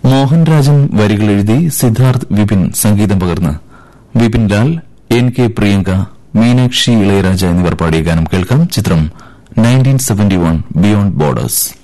മോഹൻരാജൻ വരികളെഴുതി സിദ്ധാർത്ഥ് വിപിൻ സംഗീതം പകർന്ന് Vipin Lal, N K Priyanka, Meenakshi Ilaiyaraaja എന്നിവർ പാടിയ ഗാനം കേൾക്കാം. ചിത്രം 1971 ബിയോണ്ട് ബോർഡേഴ്സ്.